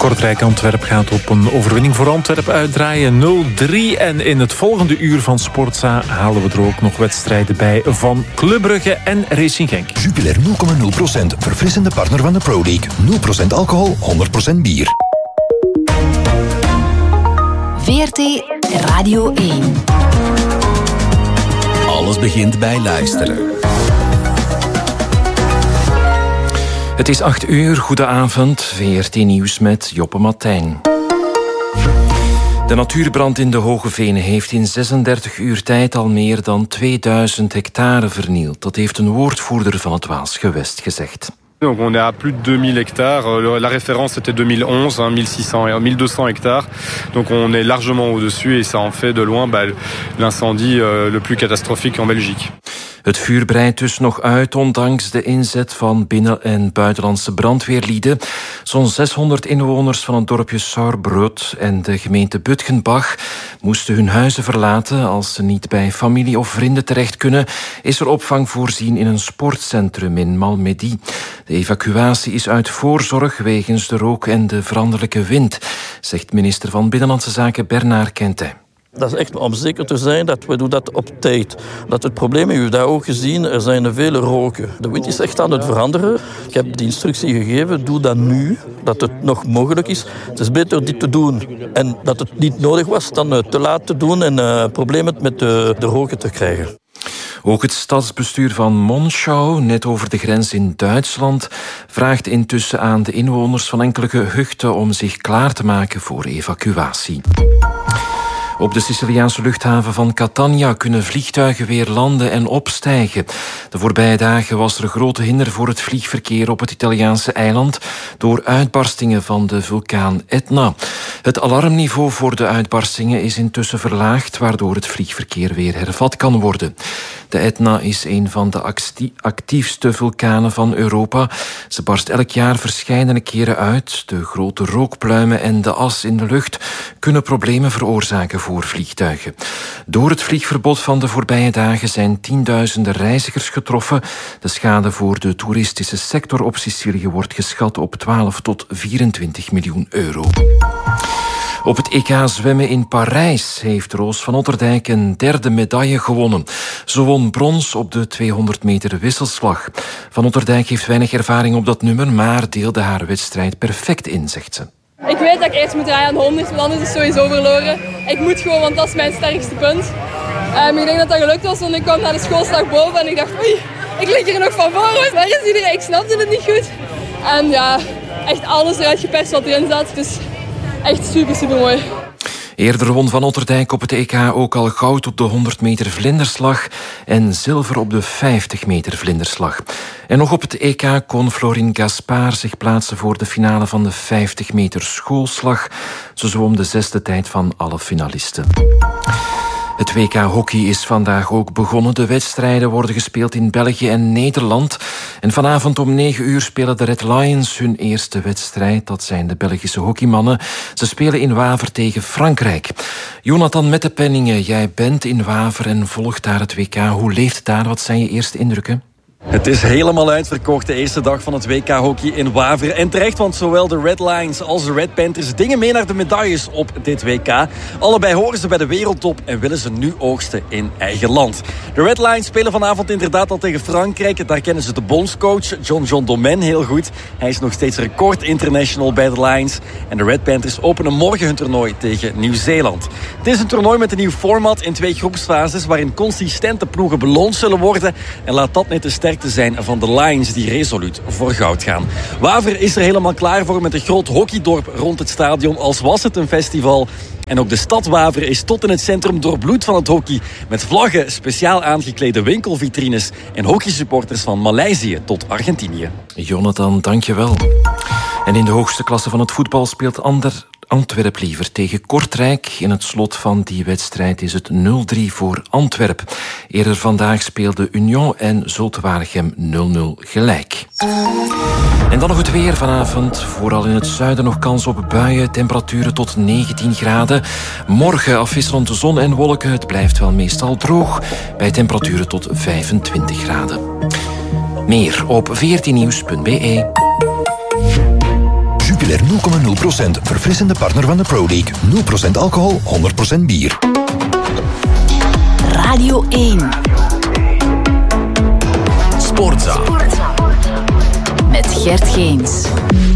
Kortrijk Antwerp gaat op een overwinning voor Antwerp uitdraaien. 0-3. En in het volgende uur van Sportza halen we er ook nog wedstrijden bij van Club Brugge en Racing Genk. Jupiler 0,0%. Verfrissende partner van de Pro League. 0% alcohol, 100% bier. VRT Radio 1. Alles begint bij luisteren. Het is 8 uur, goedenavond, VRT Nieuws met Joppe Matijn. De natuurbrand in de Hoge Venen heeft in 36 uur tijd al meer dan 2000 hectare vernield. Dat heeft een woordvoerder van het Waalsgewest gezegd. Donc on est à plus de 2000 hectares. La référence c'était 2011, 1200 hectares. Donc on est largement au-dessus et ça en fait de loin l'incendie le plus catastrophique en Belgique. Het vuur breidt dus nog uit, ondanks de inzet van binnen- en buitenlandse brandweerlieden. Zo'n 600 inwoners van het dorpje Sauerbrot en de gemeente Butgenbach moesten hun huizen verlaten. Als ze niet bij familie of vrienden terecht kunnen, is er opvang voorzien in een sportcentrum in Malmedy. De evacuatie is uit voorzorg wegens de rook en de veranderlijke wind, zegt minister van Binnenlandse Zaken Bernard Quentin. Dat is echt om zeker te zijn dat we doen dat op tijd. Dat het probleem, u hebt dat ook gezien, er zijn vele roken. De wind is echt aan het veranderen. Ik heb de instructie gegeven, doe dat nu, dat het nog mogelijk is. Het is beter dit te doen en dat het niet nodig was dan te laat te doen en problemen met de roken te krijgen. Ook het stadsbestuur van Monschau, net over de grens in Duitsland, vraagt intussen aan de inwoners van enkele gehuchten om zich klaar te maken voor evacuatie. Op de Siciliaanse luchthaven van Catania kunnen vliegtuigen weer landen en opstijgen. De voorbije dagen was er grote hinder voor het vliegverkeer op het Italiaanse eiland door uitbarstingen van de vulkaan Etna. Het alarmniveau voor de uitbarstingen is intussen verlaagd, waardoor het vliegverkeer weer hervat kan worden. De Etna is een van de actiefste vulkanen van Europa. Ze barst elk jaar verscheidene keren uit. De grote rookpluimen en de as in de lucht kunnen problemen veroorzaken voor vliegtuigen. Door het vliegverbod van de voorbije dagen zijn tienduizenden reizigers getroffen. De schade voor de toeristische sector op Sicilië wordt geschat op 12 tot 24 miljoen euro. Op het EK zwemmen in Parijs heeft Roos van Otterdijk een derde medaille gewonnen. Ze won brons op de 200 meter wisselslag. Van Otterdijk heeft weinig ervaring op dat nummer, maar deelde haar wedstrijd perfect in, zegt ze. Ik weet dat ik eerst moet draaien aan de 100, want anders is het sowieso verloren. Ik moet gewoon, want dat is mijn sterkste punt. Ik denk dat dat gelukt was, want ik kwam naar de schoolslag boven en ik dacht, oei, ik lig hier nog van voor. Waar is iedereen? Ik snapte het niet goed. En ja, echt alles eruit geperst wat erin zat. Dus echt super, super mooi. Eerder won Van Otterdijk op het EK ook al goud op de 100 meter vlinderslag en zilver op de 50 meter vlinderslag. En nog op het EK kon Florine Gaspard zich plaatsen voor de finale van de 50 meter schoolslag. Ze zwom de 6e tijd van alle finalisten. Het WK Hockey is vandaag ook begonnen. De wedstrijden worden gespeeld in België en Nederland. En vanavond om 9 uur spelen de Red Lions hun eerste wedstrijd. Dat zijn de Belgische hockeymannen. Ze spelen in Waver tegen Frankrijk. Jonathan Mettepenningen, jij bent in Waver en volgt daar het WK. Hoe leeft het daar? Wat zijn je eerste indrukken? Het is helemaal uitverkocht de eerste dag van het WK Hockey in Waver. En terecht, want zowel de Red Lions als de Red Panthers dingen mee naar de medailles op dit WK. Allebei horen ze bij de wereldtop en willen ze nu oogsten in eigen land. De Red Lions spelen vanavond inderdaad al tegen Frankrijk. Daar kennen ze de bondscoach John Domen heel goed. Hij is nog steeds record international bij de Lions. En de Red Panthers openen morgen hun toernooi tegen Nieuw-Zeeland. Het is een toernooi met een nieuw format in 2 groepsfases waarin consistente ploegen beloond zullen worden. En laat dat net de sterkte zijn van de Lions die resoluut voor goud gaan. Waver is er helemaal klaar voor met een groot hockeydorp rond het stadion als was het een festival. En ook de stad Waver is tot in het centrum doorbloed van het hockey. Met vlaggen, speciaal aangeklede winkelvitrines en hockeysupporters van Maleisië tot Argentinië. Jonathan, dankjewel. En in de hoogste klasse van het voetbal speelt Antwerp liever tegen Kortrijk. In het slot van die wedstrijd is het 0-3 voor Antwerp. Eerder vandaag speelden Union en Zulte Waregem 0-0 gelijk. En dan nog het weer vanavond. Vooral in het zuiden nog kans op buien. Temperaturen tot 19 graden. Morgen afwisselend zon en wolken. Het blijft wel meestal droog. Bij temperaturen tot 25 graden. Meer op 14nieuws.be. Jupiler Beer 0,0%. Verfrissende partner van de Pro League. 0% alcohol, 100% bier. Radio 1. Sportza. Met Gert Geens.